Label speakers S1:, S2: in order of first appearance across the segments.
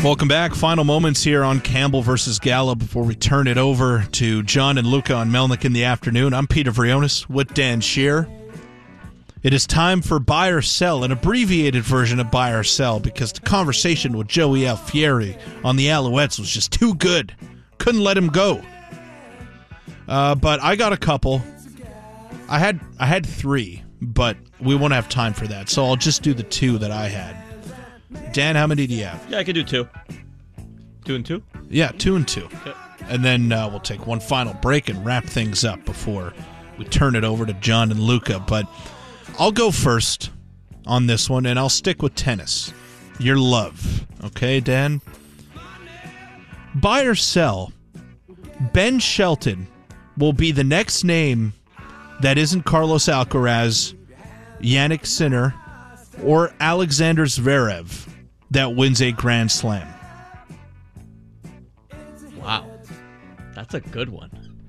S1: Welcome back. Final moments here on Campbell versus Gallo before we turn it over to John and Luca on Melnick in the afternoon. I'm Peter Vrionis with Dan Shear. It is time for Buy or Sell, an abbreviated version of Buy or Sell, because the conversation with Joey Alfieri on the Alouettes was just too good. Couldn't let him go. But I got a couple. I had three, but we won't have time for that, so I'll just do the two that I had. Dan, how many do you have?
S2: Yeah, I could do two. 2 and 2?
S1: Yeah, 2 and 2.
S2: Okay.
S1: And then we'll take one final break and wrap things up before we turn it over to John and Luca. But I'll go first on this one, and I'll stick with tennis. Your love. Okay, Dan? Buy or sell, Ben Shelton will be the next name that isn't Carlos Alcaraz, Yannick Sinner, or Alexander Zverev that wins a Grand Slam.
S2: Wow. That's a good one.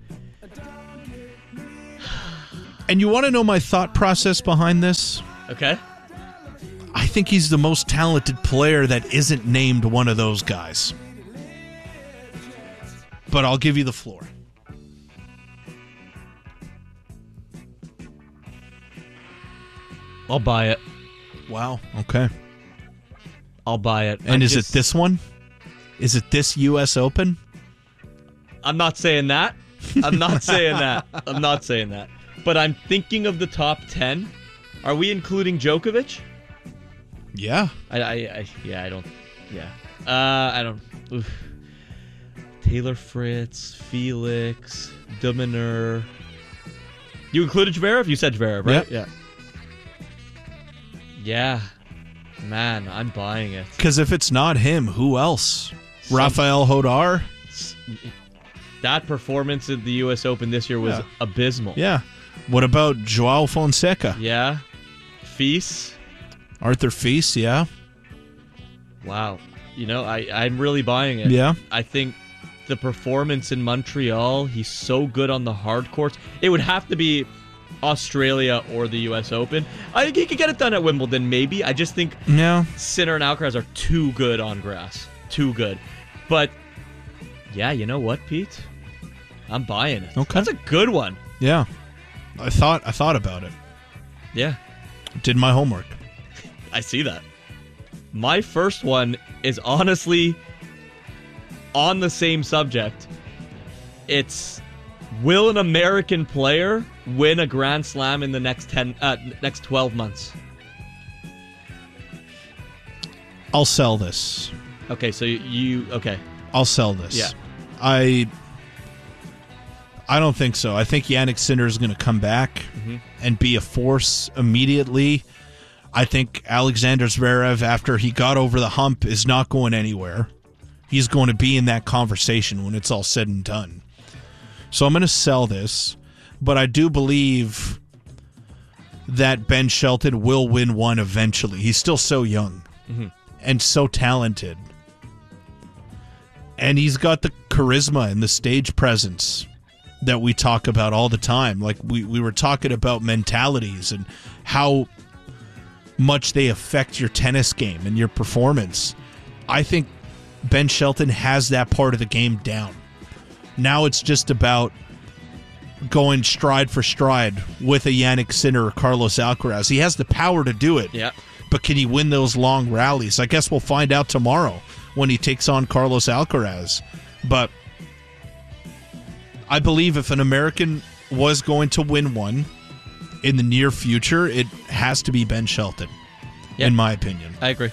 S1: And you want to know my thought process behind this?
S2: Okay.
S1: I think he's the most talented player that isn't named one of those guys. But I'll give you the floor.
S2: I'll buy it.
S1: Wow. Okay.
S2: I'll buy it.
S1: And is it this one? Is it this U.S. Open?
S2: I'm not saying that. I'm not saying that. But I'm thinking of the top 10. Are we including Djokovic?
S1: Yeah.
S2: I don't. Oof. Taylor Fritz, Felix, Duminer. You included Zverev? You said Zverev, right?
S1: Yep.
S2: Yeah. Yeah. Man, I'm buying it.
S1: Because if it's not him, who else? Rafael Hodar?
S2: That performance at the U.S. Open this year was abysmal.
S1: Yeah. What about Joao Fonseca?
S2: Yeah. Fils.
S1: Arthur Fils, yeah.
S2: Wow. You know, I'm really buying it.
S1: Yeah.
S2: I think the performance in Montreal, he's so good on the hard courts. It would have to be Australia or the U.S. Open. I think he could get it done at Wimbledon, maybe. I just think Sinner and Alcaraz are too good on grass. Too good. But, yeah, you know what, Pete? I'm buying it.
S1: Okay.
S2: That's a good one.
S1: Yeah. I thought about it.
S2: Yeah.
S1: Did my homework.
S2: I see that. My first one is honestly on the same subject. It's, will an American player win a Grand Slam in the next 12 months?
S1: I'll sell this.
S2: Okay, so okay.
S1: I'll sell this.
S2: Yeah.
S1: I don't think so. I think Yannick Sinner is going to come back and be a force immediately. I think Alexander Zverev, after he got over the hump, is not going anywhere. He's going to be in that conversation when it's all said and done. So I'm going to sell this, but I do believe that Ben Shelton will win one eventually. He's still so young and so talented. And he's got the charisma and the stage presence that we talk about all the time. Like we were talking about mentalities and how much they affect your tennis game and your performance. I think Ben Shelton has that part of the game down. Now it's just about going stride for stride with a Yannick Sinner or Carlos Alcaraz. He has the power to do it.
S2: Yeah.
S1: But can he win those long rallies? I guess we'll find out tomorrow when he takes on Carlos Alcaraz. But I believe if an American was going to win one in the near future, it has to be Ben Shelton, in my opinion.
S2: I agree.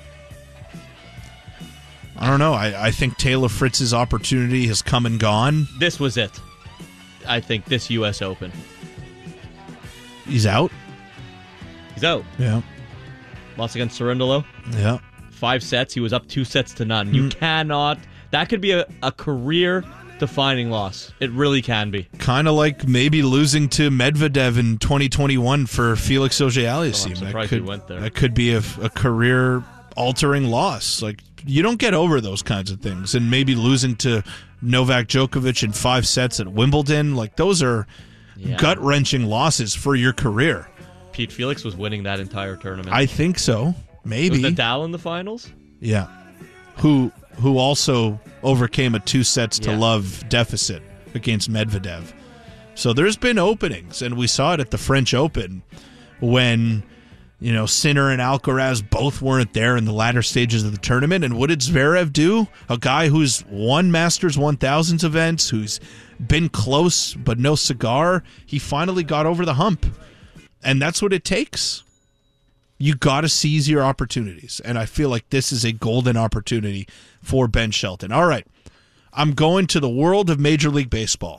S1: I don't know. I think Taylor Fritz's opportunity has come and gone.
S2: This was it. I think this U.S. Open.
S1: He's out?
S2: He's out.
S1: Yeah.
S2: Lost against Cerundolo.
S1: Yeah.
S2: 5 sets. He was up 2-0. You cannot... That could be a career-defining loss. It really can be.
S1: Kind of like maybe losing to Medvedev in 2021 for Felix Auger-Aliassime.
S2: I'm surprised he went there.
S1: That could be a career-altering loss. Like, you don't get over those kinds of things. And maybe losing to Novak Djokovic in 5 sets at Wimbledon, like those are gut-wrenching losses for your career.
S2: Pete Felix was winning that entire tournament.
S1: I think so. Maybe.
S2: Was Nadal in the finals?
S1: Yeah. who also overcame a 2-sets-to-love deficit against Medvedev. So there's been openings, and we saw it at the French Open when, Sinner and Alcaraz both weren't there in the latter stages of the tournament. And what did Zverev do? A guy who's won Masters 1000s events, who's been close but no cigar, he finally got over the hump. And that's what it takes. You got to seize your opportunities. And I feel like this is a golden opportunity for Ben Shelton. All right. I'm going to the world of Major League Baseball.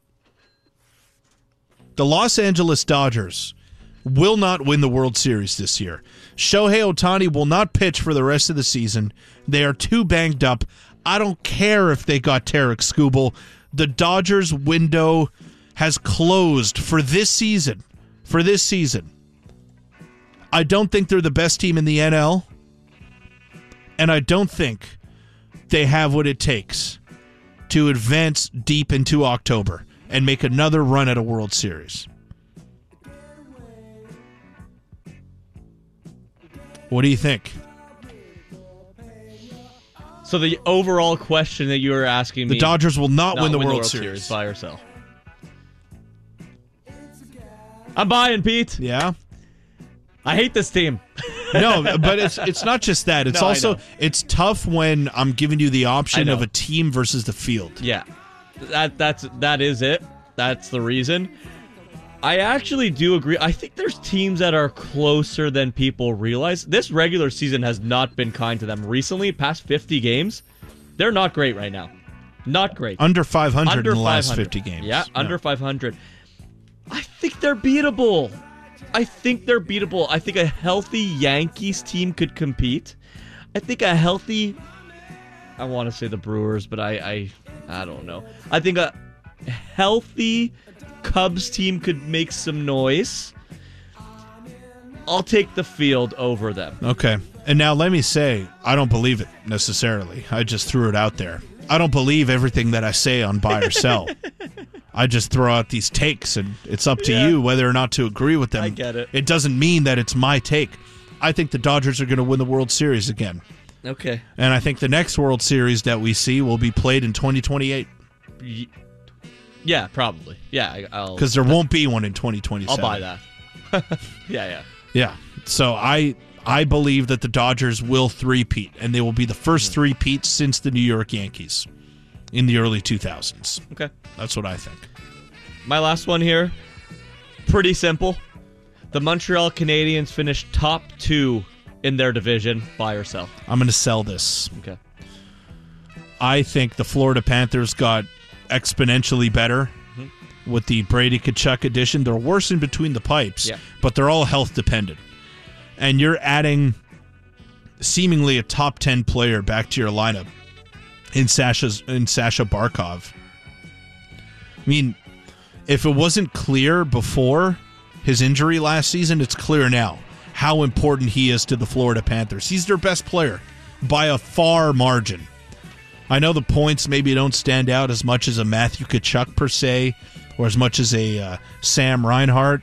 S1: The Los Angeles Dodgers will not win the World Series this year. Shohei Ohtani will not pitch for the rest of the season. They are too banged up. I don't care if they got Tarek Skubal. The Dodgers window has closed for this season. I don't think they're the best team in the NL, and I don't think they have what it takes to advance deep into October and make another run at a World Series. What do you think?
S2: So the overall question that you were asking me...
S1: The Dodgers will not win the World Series.
S2: Buy or sell? I'm buying, Pete.
S1: Yeah?
S2: I hate this team.
S1: No, but it's not just that. It's also it's tough when I'm giving you the option of a team versus the field.
S2: Yeah. That is it. That's the reason. I actually do agree. I think there's teams that are closer than people realize. This regular season has not been kind to them recently. Past 50 games, they're not great right now. Not great.
S1: Under 500 in the last 50 games.
S2: Yeah, under 500. I think they're beatable. I think a healthy Yankees team could compete. I think a healthy... I want to say the Brewers, but I don't know. I think a healthy Cubs team could make some noise. I'll take the field over them.
S1: Okay. And now let me say, I don't believe it necessarily. I just threw it out there. I don't believe everything that I say on buy or sell. I just throw out these takes, and it's up to you whether or not to agree with them.
S2: I get it.
S1: It doesn't mean that it's my take. I think the Dodgers are going to win the World Series again.
S2: Okay.
S1: And I think the next World Series that we see will be played in 2028.
S2: Yeah, probably. Yeah,
S1: because there won't be one in 2027.
S2: I'll buy that. Yeah.
S1: So I believe that the Dodgers will three-peat, and they will be the first three-peat since the New York Yankees in the early 2000s.
S2: Okay.
S1: That's what I think.
S2: My last one here, pretty simple. The Montreal Canadiens finished top 2 in their division. Buy or sell?
S1: I'm going to sell this.
S2: Okay.
S1: I think the Florida Panthers got exponentially better with the Brady Tkachuk addition. They're worse in between the pipes, but they're all health dependent. And you're adding seemingly a top 10 player back to your lineup in Sasha Barkov. I mean, if it wasn't clear before his injury last season, it's clear now how important he is to the Florida Panthers. He's their best player by a far margin. I know the points maybe don't stand out as much as a Matthew Tkachuk per se, or as much as a Sam Reinhart,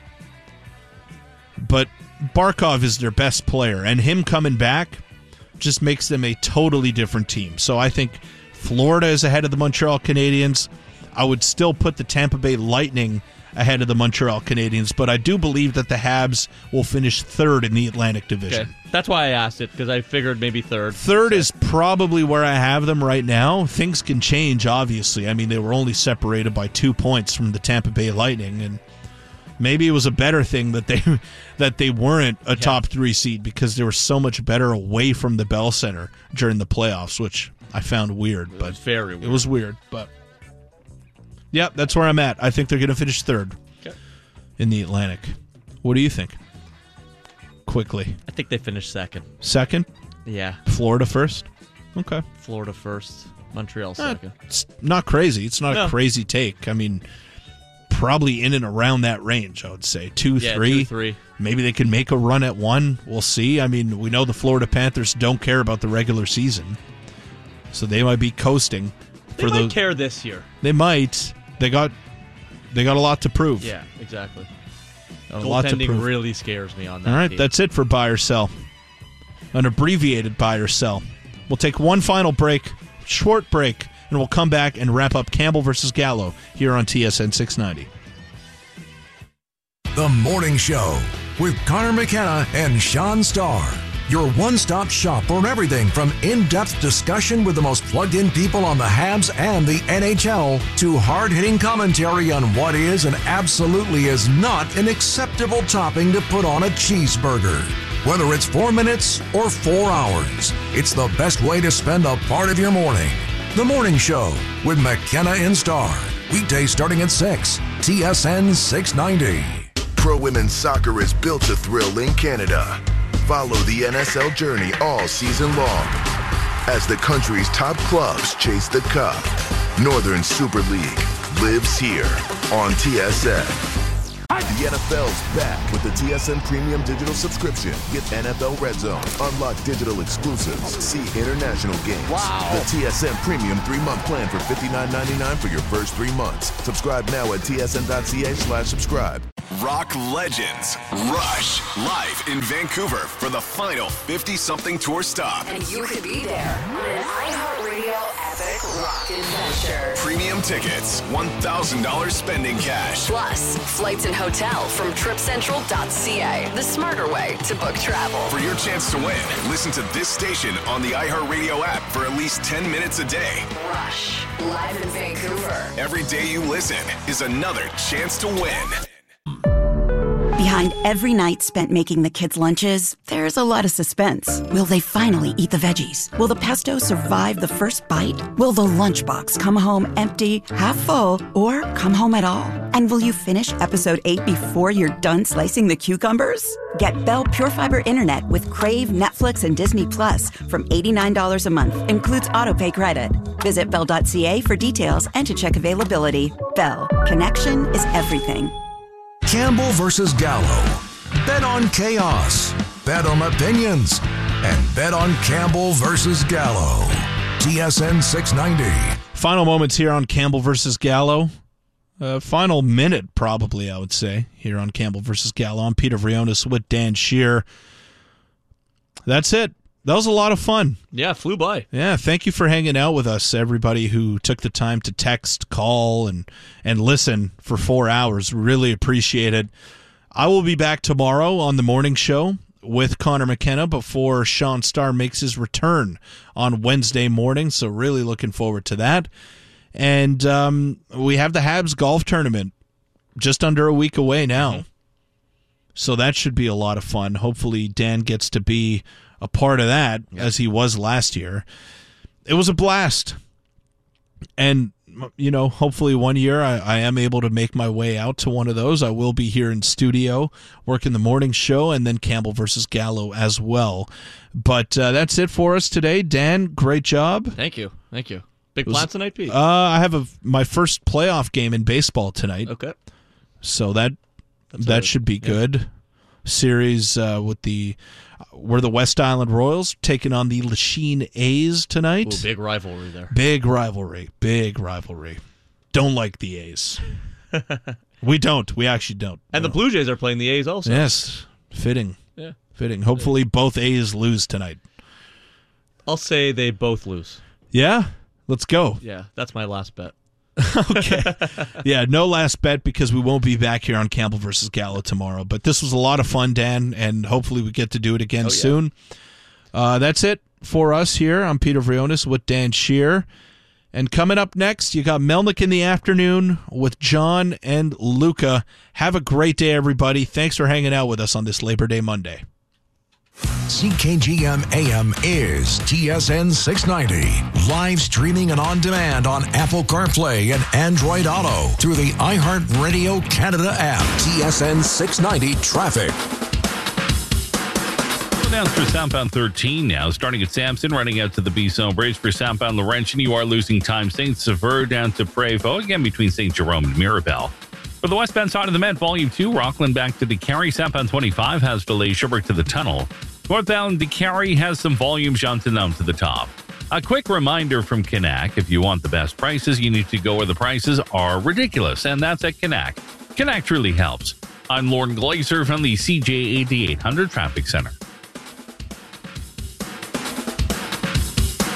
S1: but Barkov is their best player, and him coming back just makes them a totally different team. So I think Florida is ahead of the Montreal Canadiens. I would still put the Tampa Bay Lightning ahead of the Montreal Canadiens, but I do believe that the Habs will finish third in the Atlantic Division.
S2: Okay. That's why I asked it, because I figured maybe third.
S1: Third is probably where I have them right now. Things can change, obviously. I mean, they were only separated by 2 points from the Tampa Bay Lightning, and maybe it was a better thing that they weren't a top 3 seed, because they were so much better away from the Bell Center during the playoffs, which I found weird.
S2: It was very weird.
S1: It was weird, but yeah, that's where I'm at. I think they're going to finish third in the Atlantic. What do you think? Quickly.
S2: I think they finished second.
S1: Second?
S2: Yeah.
S1: Florida first? Okay.
S2: Florida first. Montreal second.
S1: It's not crazy. It's not a crazy take. I mean, probably in and around that range, I would say. 2, 3.
S2: 2-3.
S1: Maybe they can make a run at 1. We'll see. I mean, we know the Florida Panthers don't care about the regular season, so they might be coasting.
S2: They might care this year.
S1: They might. They got a lot to prove.
S2: Yeah, exactly.
S1: Goaltending
S2: really scares me on that.
S1: All right,
S2: team.
S1: that's it for buy or sell. An abbreviated buy or sell We'll take one final break, short break, and we'll come back and wrap up Campbell versus Gallo here on TSN 690.
S3: The Morning Show with Connor McKenna and Sean Starr. Your one-stop shop for everything from in-depth discussion with the most plugged-in people on the Habs and the NHL to hard-hitting commentary on what is and absolutely is not an acceptable topping to put on a cheeseburger. Whether it's 4 minutes or 4 hours, it's the best way to spend a part of your morning. The Morning Show with McKenna and Starr. Weekdays starting at 6, TSN 690.
S4: Pro Women's Soccer is built to thrill in Canada. Follow the NSL journey all season long as the country's top clubs chase the cup. Northern Super League lives here on TSN. The NFL's back with the TSN Premium Digital subscription. Get NFL Red Zone, unlock digital exclusives, see international games. Wow. The TSN Premium 3-month plan for $59.99 for your first 3 months. Subscribe now at tsn.ca/subscribe.
S5: Rock legends Rush live in Vancouver for the final 50-something tour stop.
S6: And you could be there on an iHeartRadio epic rock adventure.
S5: Premium tickets, $1,000 spending cash.
S6: Plus, flights and hotel from tripcentral.ca. The smarter way to book travel.
S5: For your chance to win, listen to this station on the iHeartRadio app for at least 10 minutes a day.
S6: Rush, live in Vancouver.
S5: Every day you listen is another chance to win.
S7: Behind every night spent making the kids' lunches, there's a lot of suspense. Will they finally eat the veggies? Will the pesto survive the first bite? Will the lunchbox come home empty, half full, or come home at all? And will you finish episode 8 before you're done slicing the cucumbers? Get Bell Pure Fiber Internet with Crave, Netflix, and Disney Plus from $89 a month. Includes autopay credit. Visit Bell.ca for details and to check availability. Bell. Connection is everything.
S3: Campbell versus Gallo. Bet on chaos. Bet on opinions. And bet on Campbell versus Gallo. TSN 690.
S1: Final moments here on Campbell versus Gallo. Final minute, probably, I would say, here on Campbell versus Gallo. I'm Peter Vrionis with Dan Shear. That's it. That was a lot of fun.
S2: Yeah, flew by.
S1: Yeah, thank you for hanging out with us, everybody who took the time to text, call, and listen for 4 hours. Really appreciate it. I will be back tomorrow on the morning show with Connor McKenna before Sean Starr makes his return on Wednesday morning, so really looking forward to that. And we have the Habs golf tournament just under a week away now. So that should be a lot of fun. Hopefully Dan gets to be a part of that as he was last year. It was a blast. And, you know, hopefully one year I am able to make my way out to one of those. I will be here in studio working the morning show and then Campbell versus Gallo as well. But that's it for us today. Dan, great job.
S2: Thank you. Thank you. Big plans tonight, Pete?
S1: I have my first playoff game in baseball tonight.
S2: Okay.
S1: So that should be good. Series with we're the West Island Royals taking on the Lachine A's tonight.
S2: Ooh, big rivalry there.
S1: Big rivalry. Don't like the A's. We don't. We actually don't.
S2: And the Blue Jays are playing the A's also.
S1: Yes. Fitting.
S2: Yeah.
S1: Fitting. Hopefully both A's lose tonight.
S2: I'll say they both lose.
S1: Yeah? Let's go.
S2: Yeah, that's my last bet.
S1: Okay. Yeah, no last bet because we won't be back here on Campbell versus Gallo tomorrow. But this was a lot of fun, Dan, and hopefully we get to do it again soon. That's it for us here. I'm Peter Vrionis with Dan Shear. And coming up next, you got Melnick in the afternoon with John and Luca. Have a great day, everybody. Thanks for hanging out with us on this Labor Day Monday.
S3: CKGM AM is TSN 690. Live streaming and on demand on Apple CarPlay and Android Auto through the iHeartRadio Canada app. TSN 690 Traffic.
S8: Down through southbound 13 now, starting at Sampson, running out to the Bisson Bridge for southbound Laurentian. You are losing time. St. Sever down to Prévost, again between St. Jerome and Mirabel. For the westbound side of the Met, Volume 2, Rockland back to DeCarry. Southbound 25 has delays, Sherbrooke to the tunnel. Northbound DeCarry has some volume, Johnstown to the top. A quick reminder from Canac, if you want the best prices, you need to go where the prices are ridiculous, and that's at Canac. Canac truly helps. I'm Lauren Glazer from the CJ 8800 Traffic Center.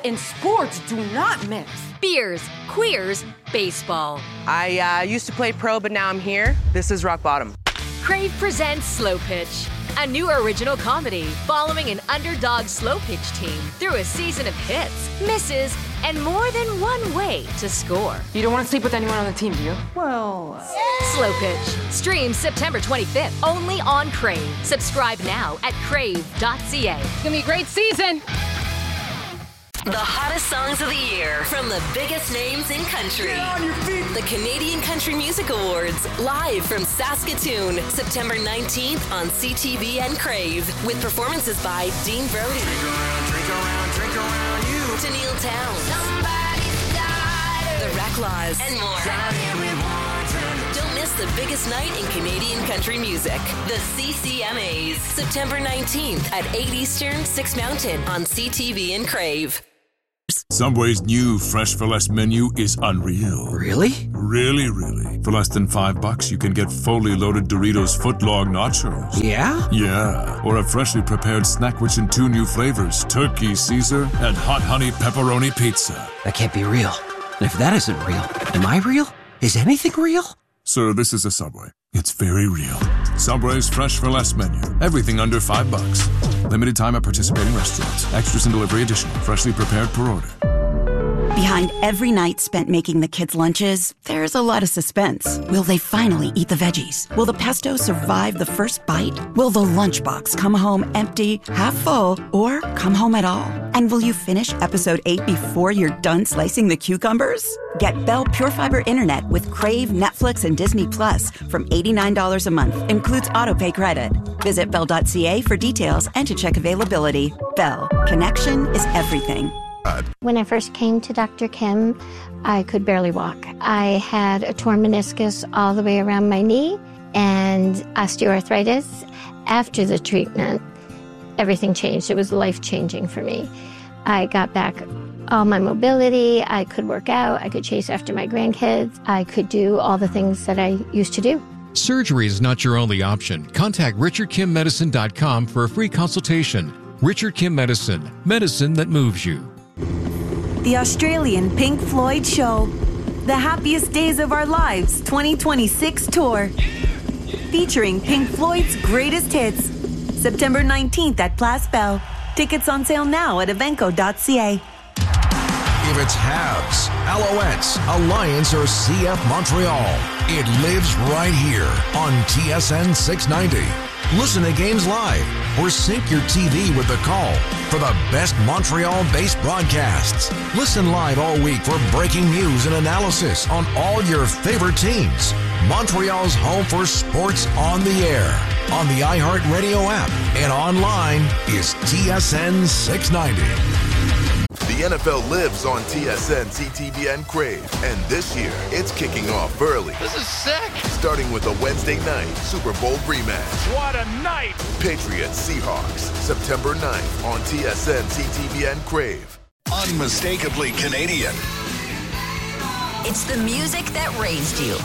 S9: and sports do not mix.
S10: Beers, queers, baseball.
S11: I used to play pro, but now I'm here. This is rock bottom.
S10: Crave presents Slow Pitch, a new original comedy following an underdog slow pitch team through a season of hits, misses, and more than one way to score.
S9: You don't want to sleep with anyone on the team, do you?
S10: Well... Slow Pitch. Streams September 25th, only on Crave. Subscribe now at crave.ca.
S9: It's gonna be a great season.
S6: The hottest songs of the year from the biggest names in country. Get on your feet. The Canadian Country Music Awards, live from Saskatoon, September 19th on CTV and Crave, with performances by Dean Brody, drink around you, Tennille Townes, The Reclaws, and more. Don't miss the biggest night in Canadian country music. The CCMAs, September 19th at 8 Eastern, 6 Mountain on CTV and Crave.
S12: Subway's new Fresh for Less menu is unreal.
S13: Really?
S12: Really. For less than $5, you can get fully loaded Doritos footlong nachos.
S13: Yeah?
S12: Yeah. Or a freshly prepared snack which in 2 new flavors, Turkey Caesar and Hot Honey Pepperoni Pizza.
S13: That can't be real. And if that isn't real, am I real? Is anything real?
S12: Sir, this is a Subway. It's very real. Subway's Fresh for Less menu. Everything under $5. Limited time at participating restaurants. Extras and delivery additional. Freshly prepared per order.
S7: Behind every night spent making the kids' lunches, there's a lot of suspense. Will they finally eat the veggies? Will the pesto survive the first bite? Will the lunchbox come home empty, half full, or come home at all? And will you finish episode 8 before you're done slicing the cucumbers? Get Bell Pure Fiber Internet with Crave, Netflix, and Disney Plus from $89 a month. Includes autopay credit. Visit Bell.ca for details and to check availability. Bell. Connection is everything.
S14: When I first came to Dr. Kim, I could barely walk. I had a torn meniscus all the way around my knee and osteoarthritis. After the treatment, everything changed. It was life-changing for me. I got back all my mobility. I could work out. I could chase after my grandkids. I could do all the things that I used to do.
S15: Surgery is not your only option. Contact RichardKimMedicine.com for a free consultation. Richard Kim Medicine. Medicine that moves you.
S16: The Australian Pink Floyd Show. The Happiest Days of Our Lives 2026 tour. Featuring Pink Floyd's greatest hits. September 19th at Place Bell. Tickets on sale now at evenco.ca.
S3: If it's Habs, Alouettes, Alliance, or CF Montreal, it lives right here on TSN 690. Listen to games live or sync your TV with the call for the best Montreal-based broadcasts. Listen live all week for breaking news and analysis on all your favorite teams. Montreal's home for sports on the air, on the iHeartRadio app, and online is TSN 690.
S4: The NFL lives on TSN, CTV, and Crave. And this year, it's kicking off early.
S17: This is sick.
S4: Starting with a Wednesday night Super Bowl rematch.
S17: What a night.
S4: Patriots Seahawks, September 9th on TSN, CTV, and Crave.
S5: Unmistakably Canadian.
S6: It's the music that raised you.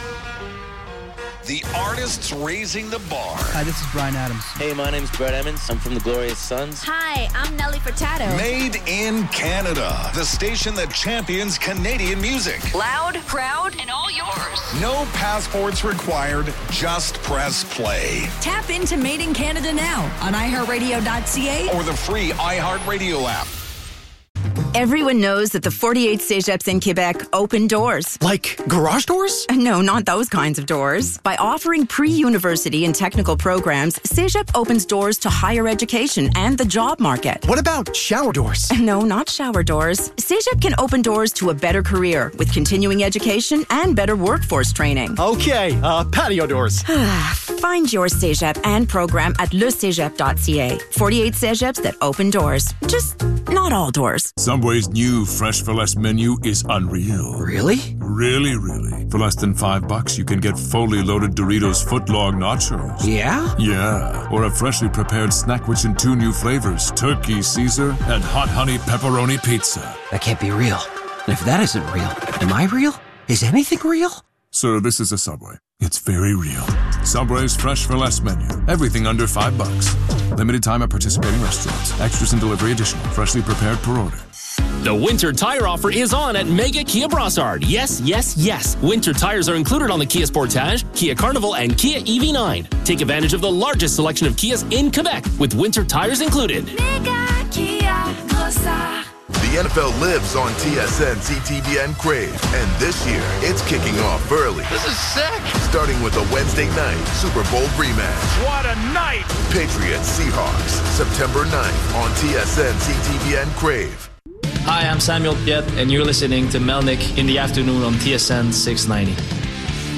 S5: The artists raising the bar.
S18: Hi, this is Bryan Adams.
S19: Hey, my name's Brett Emmons. I'm from the Glorious Sons.
S20: Hi, I'm Nelly Furtado.
S5: Made in Canada. The station that champions Canadian music.
S6: Loud, proud, and all yours.
S5: No passports required. Just press play.
S20: Tap into Made in Canada now on iHeartRadio.ca
S5: or the free iHeartRadio app.
S21: Everyone knows that the 48 Cégeps in Quebec open doors.
S13: Like garage doors?
S21: No, not those kinds of doors. By offering pre-university and technical programs, Cégep opens doors to higher education and the job market.
S13: What about shower doors?
S21: No, not shower doors. Cégep can open doors to a better career with continuing education and better workforce training.
S13: Okay, patio doors.
S21: Find your Cégep and program at lecégep.ca. 48 Cégeps that open doors. Just not all doors.
S12: Subway's new Fresh for Less menu is unreal.
S13: Really?
S12: Really. For less than $5, you can get fully loaded Doritos footlong nachos.
S13: Yeah?
S12: Yeah. Or a freshly prepared snack which in 2 new flavors, Turkey Caesar and Hot Honey Pepperoni Pizza.
S13: That can't be real. And if that isn't real, am I real? Is anything real?
S12: Sir, this is a Subway. It's very real. Subway's Fresh for Less menu. Everything under $5. Limited time at participating restaurants. Extras and delivery additional. Freshly prepared per order.
S17: The winter tire offer is on at Mega Kia Brossard. Yes, yes, yes. Winter tires are included on the Kia Sportage, Kia Carnival, and Kia EV9. Take advantage of the largest selection of Kias in Quebec with winter tires included.
S4: Mega Kia Brossard. The NFL lives on TSN, CTVN Crave, and this year it's kicking off early.
S18: This is sick!
S4: Starting with a Wednesday night Super Bowl rematch.
S18: What a night!
S4: Patriots Seahawks, September 9th on TSN, CTVN Crave.
S22: Hi, I'm Samuel Piet, and you're listening to Melnick in the afternoon on TSN 690.